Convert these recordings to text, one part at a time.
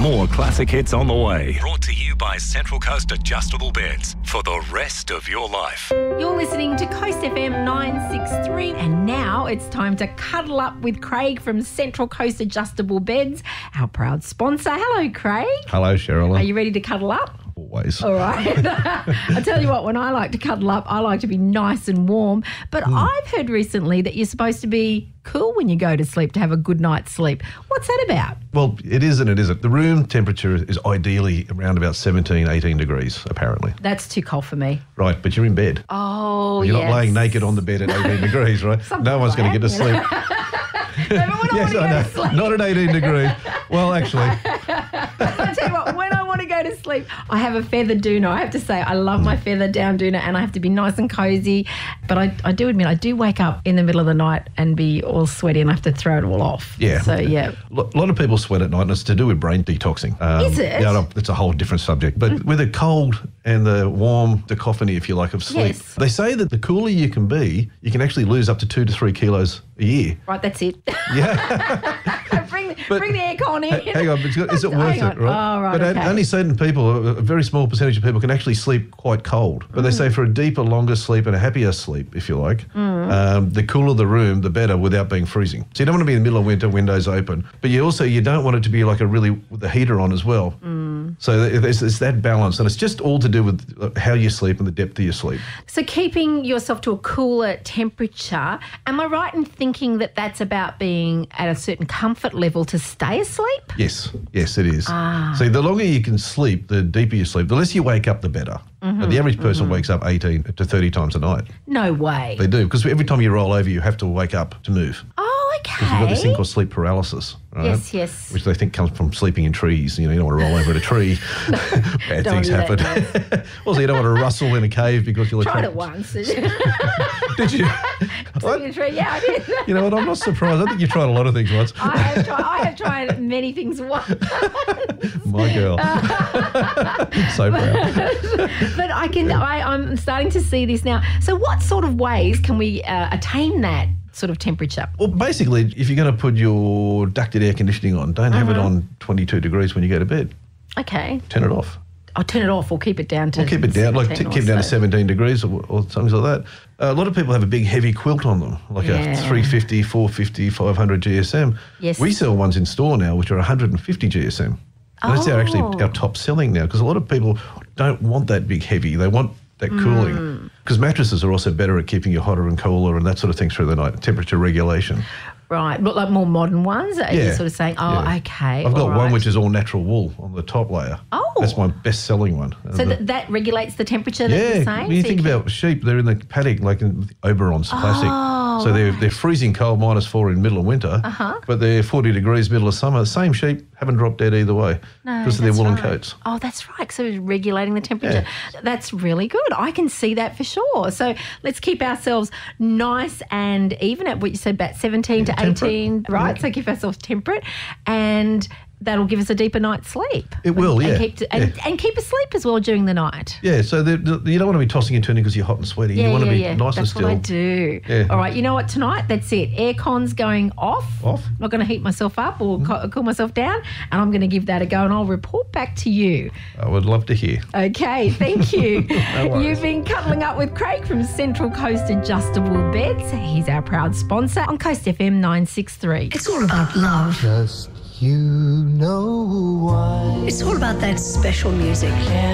More classic hits on the way. Brought to you by Central Coast Adjustable Beds for the rest of your life. You're listening to Coast FM 963, and now it's time to cuddle up with Craig from Central Coast Adjustable Beds, our proud sponsor. Hello, Craig. Hello, Cheryl. Are you ready to cuddle up? Always. All right. I tell you what, when I like to cuddle up, I like to be nice and warm. But I've heard recently that you're supposed to be cool when you go to sleep to have a good night's sleep. What's that about? Well, it is and it isn't. The room temperature is ideally around about 17, 18 degrees, apparently. That's too cold for me. Right, but you're in bed. Oh, You're yes. not laying naked on the bed at 18 degrees, right? No one's going to get to sleep. No, but when I want to go to sleep. Not at 18 degrees. Well, actually, I tell you what, when I want to go to sleep, I have a feather doona. I have to say, I love my feather down doona, and I have to be nice and cozy. But I do admit, I do wake up in the middle of the night and be all sweaty, and I have to throw it all off. Yeah. So, yeah. a lot of people sweat at night, and it's to do with brain detoxing. Is it? Yeah, no, it's a whole different subject. But with the cold and the warm cacophony, if you like, of sleep, Yes. they say that the cooler you can be, you can actually lose up to 2 to 3 kilos a year. Right, that's it. Yeah. bring the aircon in. Hang on, is it worth Hang on. it, right? Oh, right, but okay. only certain people, a very small percentage of people, can actually sleep quite cold. But they say for a deeper, longer sleep and a happier sleep, if you like, the cooler the room, the better, without being freezing. So you don't want to be in the middle of winter, windows open. But you don't want it to be like with the heater on as well. So there's that balance. And it's just all to do with how you sleep and the depth of your sleep. So keeping yourself to a cooler temperature, am I right in thinking that that's about being at a certain comfort level to stay asleep? Yes, it is. So the longer you can sleep, the deeper you sleep. The less you wake up, the better. The average person wakes up 18 to 30 times a night. No way. They do, because every time you roll over, you have to wake up to move. Oh, okay. Because you've got this thing called sleep paralysis, right? Yes. Which they think comes from sleeping in trees. You don't want to roll over at a tree. Bad Don't things do that, happen. Also, you don't want to rustle in a cave because you'll Tried attract... it once. Did you? Yeah, I did. You know what? I'm not surprised. I think you've tried a lot of things once. I have tried many things once. My girl. So proud. But I'm starting to see this now. So what sort of ways can we attain that sort of temperature? Well, basically, if you're going to put your ducted air conditioning on, don't have it on 22 degrees when you go to bed. Okay. Turn it off. I'll turn it off or keep it down to... Or keep it down, keep it down to 17 degrees or something like that. A lot of people have a big heavy quilt on them, like a 350, 450, 500 GSM. Yes. We sell ones in store now which are 150 GSM. And that's actually our top selling now, because a lot of people don't want that big heavy. They want that cooling. Because mattresses are also better at keeping you hotter and cooler and that sort of thing through the night, temperature regulation. Right, but like more modern ones? Are you Yeah. sort of saying, okay, I've got all one right. which is all natural wool on the top layer. Oh. That's my best-selling one. So that regulates the temperature that you're saying? When you So think can- about sheep, they're in the paddock, like in Oberon's plastic. So they're freezing cold, -4 in middle of winter, but they're 40 degrees middle of summer. Same sheep, haven't dropped dead either way because of their that's woolen right. coats. Oh, that's right. So it's regulating the temperature. That's really good. I can see that for sure. So let's keep ourselves nice and even at what you said, about 17 to 18, right? So keep ourselves temperate, and that'll give us a deeper night's sleep. It will, and yeah. And keep asleep as well during the night. Yeah, so you don't want to be tossing and turning because you're hot and sweaty. You want to be nice and That's still. what I do. Yeah. All right, you know what? Tonight, that's it. Aircon's going off. Off? I'm not going to heat myself up or cool myself down, and I'm going to give that a go, and I'll report back to you. I would love to hear. Okay, thank you. No worries. You've been cuddling up with Craig from Central Coast Adjustable Beds. He's our proud sponsor on Coast FM 963. It's all about love. Just you know why. It's all about that special music.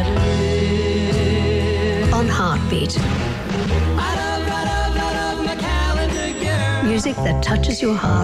On Heartbeat. Music that touches your heart.